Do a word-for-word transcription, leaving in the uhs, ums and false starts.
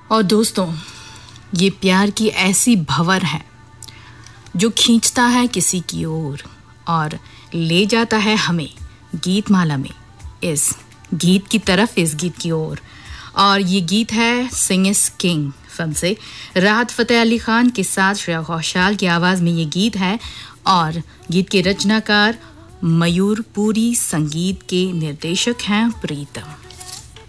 और दोस्तों, ये प्यार की ऐसी भंवर है जो खींचता है किसी की ओर और ले जाता है हमें गीतमाला में इस गीत की तरफ, इस गीत की ओर। और ये गीत है सिंग इज किंग फिल्म से, राहत फतेह अली खान के साथ श्रेया घोषाल की आवाज में ये गीत है। और गीत के रचनाकार मयूर पुरी, संगीत के निर्देशक हैं प्रीतम।